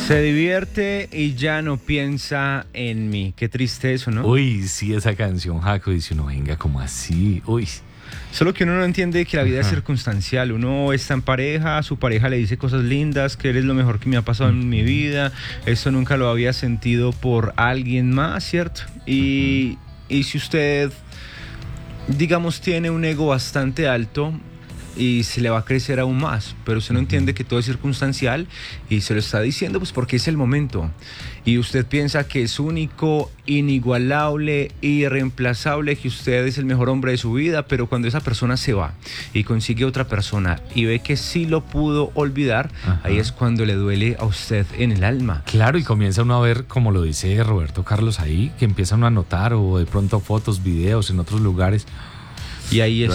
Se divierte y ya no piensa en mí. Qué triste eso, ¿no? Uy, sí, esa canción, Jaco, dice uno, venga, como así, uy. Solo que uno no entiende que la vida es circunstancial. Uno está en pareja, su pareja le dice cosas lindas, que eres lo mejor que me ha pasado en mi vida. Eso nunca lo había sentido por alguien más, ¿cierto? Y si usted, digamos, tiene un ego bastante alto, y se le va a crecer aún más, pero usted no entiende que todo es circunstancial y se lo está diciendo pues porque es el momento y usted piensa que es único, inigualable, irreemplazable, que usted es el mejor hombre de su vida, pero cuando esa persona se va y consigue otra persona y ve que sí lo pudo olvidar, ahí es cuando le duele a usted en el alma. Claro, y comienza uno a ver, como lo dice Roberto Carlos ahí, que empieza uno a notar o de pronto fotos, videos en otros lugares. Y ahí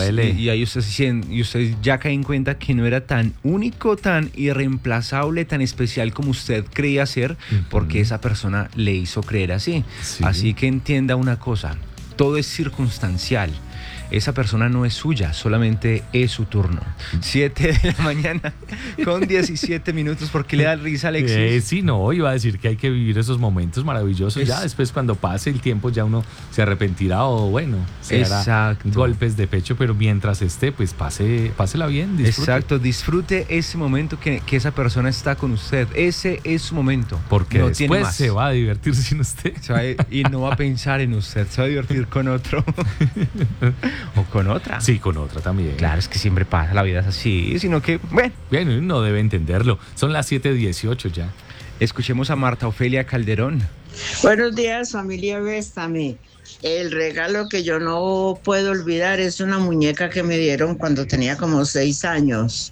usted ya cae en cuenta que no era tan único, tan irreemplazable, tan especial como usted creía ser, porque esa persona le hizo creer así. Sí. Así que entienda una cosa, todo es circunstancial. Esa persona no es suya, solamente es su turno. 7 de la mañana con 17 minutos. ¿Por qué le da risa, Alexis? Sí, no, iba a decir que hay que vivir esos momentos maravillosos. Ya después cuando pase el tiempo ya uno se arrepentirá o bueno, se hará golpes de pecho, pero mientras esté, pues pásela bien, disfrute. Exacto, disfrute ese momento que esa persona está con usted. Ese es su momento. Porque no después se va a divertir sin usted. Y no va a pensar en usted, se va a divertir con otro. ¿O con otra? Sí, con otra también. Claro, es que siempre pasa, la vida es así, sino que, bueno. Bueno, uno debe entenderlo. Son las 7:18 ya. Escuchemos a Marta Ofelia Calderón. Buenos días, familia Bésame. El regalo que yo no puedo olvidar es una muñeca que me dieron cuando tenía como 6 años.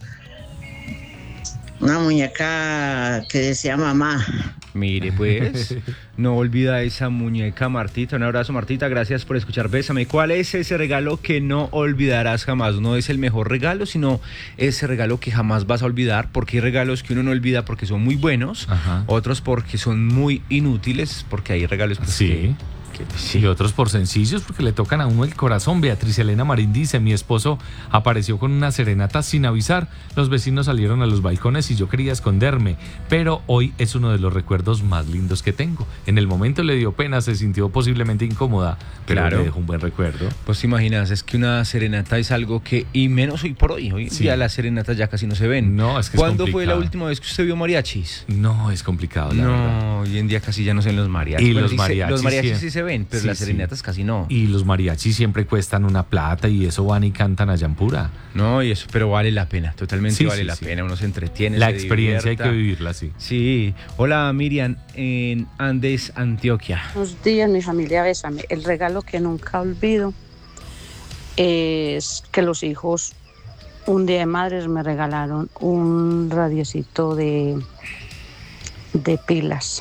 Una muñeca que decía mamá. Mire, pues, no olvida esa muñeca, Martita. Un abrazo, Martita. Gracias por escuchar Bésame. ¿Cuál es ese regalo que no olvidarás jamás? No es el mejor regalo, sino ese regalo que jamás vas a olvidar, porque hay regalos que uno no olvida porque son muy buenos, otros porque son muy inútiles, porque hay regalos pues, sí. Y otros por sencillos porque le tocan a uno el corazón. Beatriz Elena Marín dice: mi esposo apareció con una serenata sin avisar, los vecinos salieron a los balcones y yo quería esconderme, pero hoy es uno de los recuerdos más lindos que tengo. En el momento le dio pena, se sintió posiblemente incómoda, pero le dejó un buen recuerdo. Pues te imaginas, es que una serenata es algo que, y menos hoy por hoy, hoy día las serenatas ya casi no se ven. No, es que ¿Cuándo fue la última vez que usted vio mariachis? No, es complicado, la verdad. Hoy en día casi ya no se ven los mariachis. Y los mariachis sí se ven, pero las serenatas casi no. Y los mariachis siempre cuestan una plata y eso van y cantan allá en Pura. No, y eso, pero vale la pena, totalmente vale la pena. Uno se entretiene, la experiencia hay que vivirla, sí. Sí. Hola, Miriam, en Andes, Antioquia. Buenos días, mi familia Bésame. El regalo que nunca olvido es que los hijos, un día de madres, me regalaron un radiecito de pilas,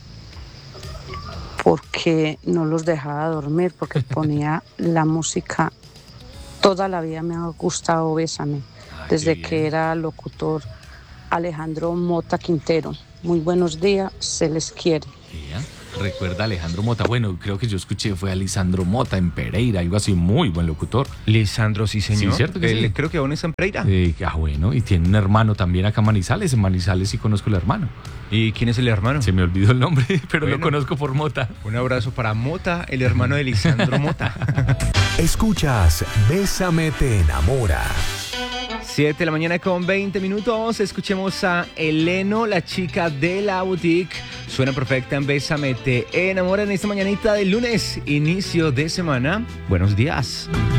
porque no los dejaba dormir, porque ponía la música. Toda la vida me ha gustado Bésame, desde que era locutor. Alejandro Mota Quintero. Muy buenos días, se les quiere. Recuerda Alejandro Mota. Bueno, creo que yo escuché fue a Lisandro Mota en Pereira, algo así, muy buen locutor. Lisandro, sí, señor. Sí, ¿cierto que sí? Creo que aún está en Pereira. Bueno, y tiene un hermano también acá en Manizales. En Manizales sí conozco el hermano. ¿Y quién es el hermano? Se me olvidó el nombre, pero lo conozco por Mota. Un abrazo para Mota, el hermano de Lisandro Mota. Escuchas Bésame te enamora. 7 de la mañana con 20 minutos. Escuchemos a Eleno, la chica de la boutique. Suena perfecta en Bésame te enamora en esta mañanita del lunes, inicio de semana. Buenos días.